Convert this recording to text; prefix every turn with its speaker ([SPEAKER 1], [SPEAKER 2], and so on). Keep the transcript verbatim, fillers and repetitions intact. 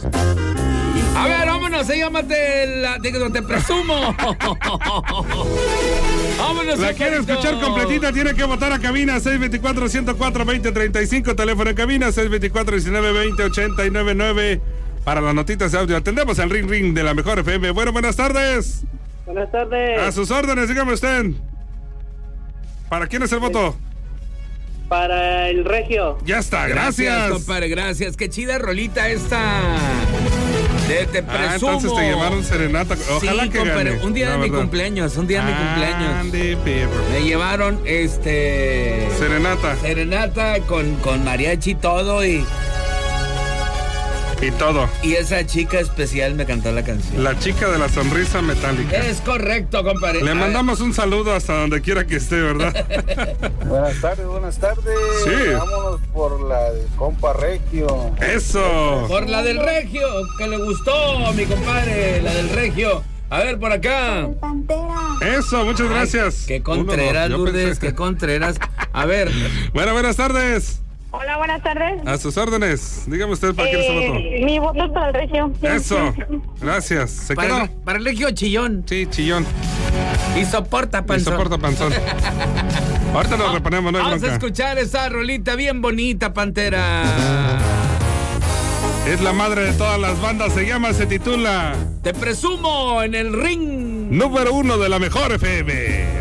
[SPEAKER 1] A ver, vámonos, se llama Te, la, te, te presumo. Vámonos.
[SPEAKER 2] La quiere escuchar completita, tiene que votar a cabina seis dos cuatro, uno cero cuatro, dos cero tres cinco, teléfono en cabina seis dos cuatro, diecinueve veinte, ochenta y nueve nueve. Para las notitas de audio, atendemos al ring ring de la mejor F M. Bueno, buenas tardes.
[SPEAKER 3] Buenas tardes.
[SPEAKER 2] A sus órdenes, dígame usted. ¿Para quién es el voto?
[SPEAKER 3] Para el Regio.
[SPEAKER 2] Ya está, gracias.
[SPEAKER 1] Gracias, compadre, gracias. Qué chida rolita esta. De Te Presumo.
[SPEAKER 2] Ah, entonces te llevaron serenata. Ojalá
[SPEAKER 1] sí,
[SPEAKER 2] que
[SPEAKER 1] compadre,
[SPEAKER 2] gane.
[SPEAKER 1] un día de mi
[SPEAKER 2] verdad.
[SPEAKER 1] cumpleaños, un día de mi cumpleaños.
[SPEAKER 2] Ande, perro.
[SPEAKER 1] Me llevaron, este...
[SPEAKER 2] Serenata.
[SPEAKER 1] Serenata con, con mariachi y todo y...
[SPEAKER 2] Y todo.
[SPEAKER 1] Y esa chica especial me cantó la canción.
[SPEAKER 2] La chica de la sonrisa metálica.
[SPEAKER 1] Es correcto, compadre.
[SPEAKER 2] Le
[SPEAKER 1] A
[SPEAKER 2] mandamos un saludo hasta donde quiera que esté, ¿verdad?
[SPEAKER 4] Buenas tardes, buenas tardes.
[SPEAKER 2] Sí.
[SPEAKER 4] Vámonos por la del compa Regio.
[SPEAKER 2] Eso.
[SPEAKER 1] Por la del Regio, que le gustó, mi compadre, la del Regio. A ver, por acá.
[SPEAKER 2] Eso, muchas gracias.
[SPEAKER 1] Qué Contreras,
[SPEAKER 2] Uno, no, yo
[SPEAKER 1] Lourdes,
[SPEAKER 2] pensé.
[SPEAKER 1] qué Contreras. A ver.
[SPEAKER 2] Bueno, buenas tardes.
[SPEAKER 5] Hola, buenas tardes.
[SPEAKER 2] A sus órdenes. Dígame usted para quién se votó.
[SPEAKER 5] Eh, mi voto es para el Regio.
[SPEAKER 2] Eso. Gracias. ¿Se
[SPEAKER 1] Para
[SPEAKER 2] quedó?
[SPEAKER 1] el, para el Regio chillón.
[SPEAKER 2] Sí, chillón.
[SPEAKER 1] Y soporta,
[SPEAKER 2] Y
[SPEAKER 1] panzón.
[SPEAKER 2] soporta panzón. Ahorita nos
[SPEAKER 1] Ah,
[SPEAKER 2] reponemos, no hay
[SPEAKER 1] Vamos
[SPEAKER 2] bronca.
[SPEAKER 1] a escuchar esa rolita bien bonita, Pantera.
[SPEAKER 2] Es la madre de todas las bandas, se llama, se titula
[SPEAKER 1] Te Presumo en el ring.
[SPEAKER 2] Número uno de la mejor F M.